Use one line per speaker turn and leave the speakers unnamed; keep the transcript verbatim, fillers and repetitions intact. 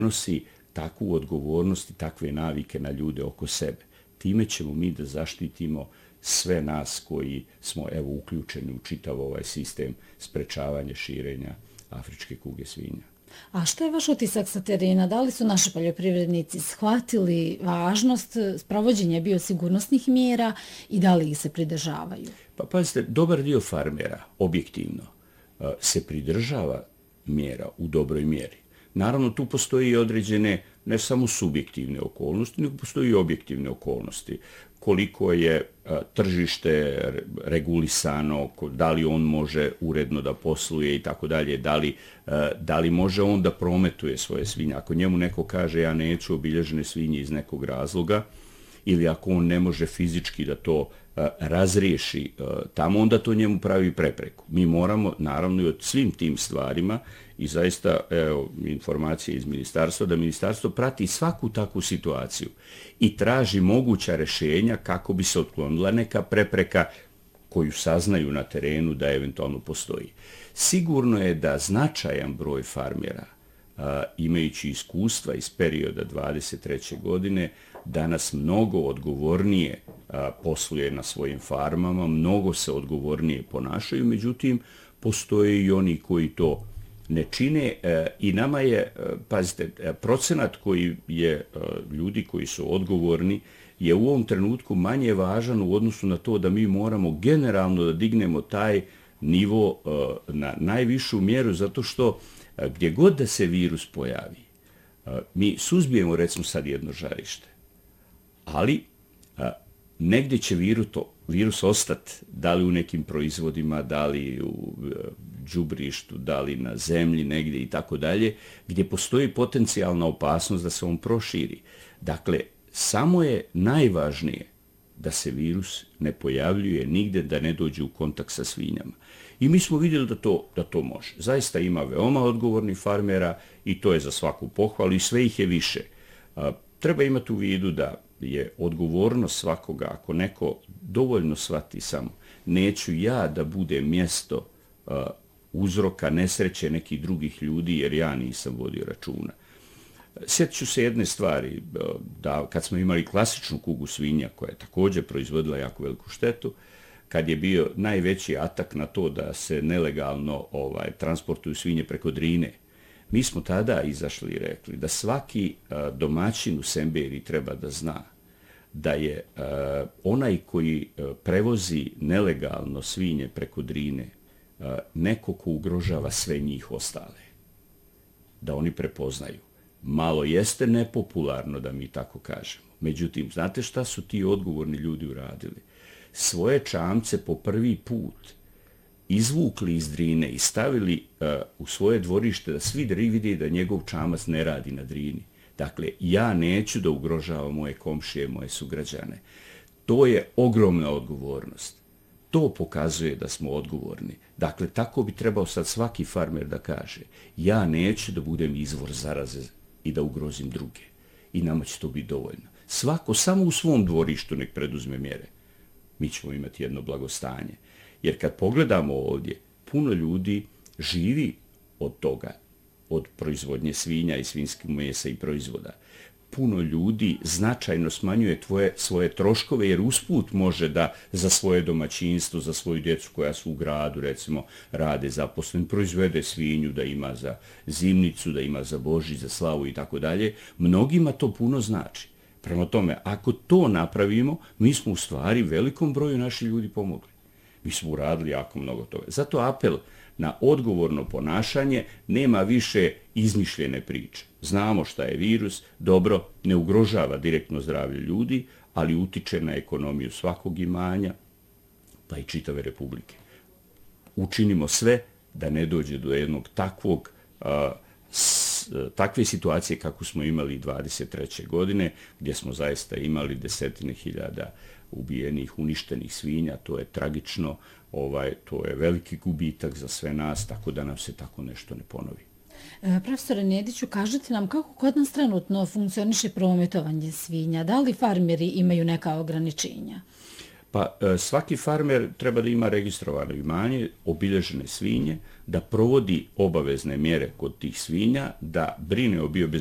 nosi takvu odgovornost i takve navike na ljude oko sebe. Time ćemo mi da zaštitimo sve nas koji smo evo uključeni u čitav ovaj sistem sprečavanja širenja afričke kuge svinja.
A što je vaš utisak sa terena? Da li su naši poljoprivrednici shvatili važnost sprovođenja biosigurnosnih mjera i da li ih se pridržavaju?
Pa pazite, dobar dio farmera, objektivno, se pridržava mjera u dobroj mjeri. Naravno, tu postoji i određene, ne samo subjektivne okolnosti, nego postoji i objektivne okolnosti. Koliko je a, tržište regulisano, da li on može uredno da posluje i tako dalje, da li, a, da li može on da prometuje svoje svinje. Ako njemu neko kaže ja neću obilježene svinje iz nekog razloga, ili ako on ne može fizički da to a, razriješi a, tamo, onda to njemu pravi prepreku. Mi moramo, naravno, i od svim tim stvarima, i zaista, evo, informacije iz ministarstva, da ministarstvo prati svaku takvu situaciju i traži moguća rješenja kako bi se otklonila neka prepreka koju saznaju na terenu da eventualno postoji. Sigurno je da značajan broj farmera, a, imajući iskustva iz perioda dvadeset treće godine, danas mnogo odgovornije a, posluje na svojim farmama, mnogo se odgovornije ponašaju, međutim, postoje i oni koji to ne čine e, i nama je, e, pazite, e, procenat koji je e, ljudi koji su odgovorni je u ovom trenutku manje važan u odnosu na to da mi moramo generalno da dignemo taj nivo e, na najvišu mjeru, zato što e, gdje god da se virus pojavi, e, mi suzbijemo recimo sad jedno žarište, ali e, negdje će virus, to, virus ostati, da li u nekim proizvodima, da li u đubrištu, da li na zemlji negdje i tako dalje, gdje postoji potencijalna opasnost da se on proširi. Dakle, samo je najvažnije da se virus ne pojavljuje nigde, da ne dođe u kontakt sa svinjama. I mi smo vidjeli da to, da to može. Zaista ima veoma odgovornih farmera i to je za svaku pohvalu i sve ih je više. A, treba imati u vidu da je odgovornost svakoga, ako neko dovoljno shvati samo, neću ja da bude mjesto a, uzroka nesreće nekih drugih ljudi jer ja nisam vodio računa. Sjetit ću se jedne stvari, da kad smo imali klasičnu kugu svinja koja je također proizvodila jako veliku štetu, kad je bio najveći atak na to da se nelegalno ovaj, transportuju svinje preko Drine, mi smo tada izašli i rekli da svaki a, domaćin u Semberiji treba da zna da je a, onaj koji a, prevozi nelegalno svinje preko Drine a, neko ko ugrožava sve njih ostale. Da oni prepoznaju. Malo jeste nepopularno da mi tako kažemo. Međutim, znate šta su ti odgovorni ljudi uradili? Svoje čamce po prvi put izvukli iz Drine i stavili uh, u svoje dvorište da svi vide da njegov čamac ne radi na Drini. Dakle, ja neću da ugrožavam moje komšije, moje sugrađane. To je ogromna odgovornost. To pokazuje da smo odgovorni. Dakle, tako bi trebao sad svaki farmer da kaže, ja neću da budem izvor zaraze i da ugrozim druge. I nama će to biti dovoljno. Svako samo u svom dvorištu nek preduzme mjere. Mi ćemo imati jedno blagostanje. Jer kad pogledamo ovdje, puno ljudi živi od toga, od proizvodnje svinja i svinjskog mesa i proizvoda. Puno ljudi značajno smanjuje tvoje, svoje troškove jer usput može da za svoje domaćinstvo, za svoju djecu koja su u gradu, recimo, rade zaposlen, proizvede svinju da ima za zimnicu, da ima za Božić, za slavu i tako dalje. Mnogima to puno znači. Prema tome, ako to napravimo, mi smo u stvari velikom broju naših ljudi pomogli. Mi smo uradili jako mnogo toga. Zato apel na odgovorno ponašanje, nema više izmišljene priče. Znamo šta je virus, dobro, ne ugrožava direktno zdravlje ljudi, ali utiče na ekonomiju svakog imanja, pa i čitave republike. Učinimo sve da ne dođe do jednog takvog, a, s, takve situacije kako smo imali dvadeset treće godine, gdje smo zaista imali desetine hiljada ubijenih, uništenih svinja. To je tragično, ovaj, to je veliki gubitak za sve nas, tako da nam se tako nešto ne ponovi.
E, profesore Nediću, kažete nam kako kod nas trenutno funkcioniše prometovanje svinja? Da li farmeri imaju neka ograničenja?
Pa svaki farmer treba da ima registrovano imanje, obilježene svinje, da provodi obavezne mjere kod tih svinja, da brine o biobezbednosti